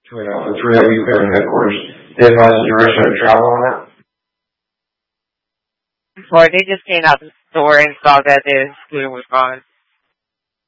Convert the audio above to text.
The three of you there in headquarters, they advised the direction of travel on that? Or they just came out the store and saw that the scooter was gone.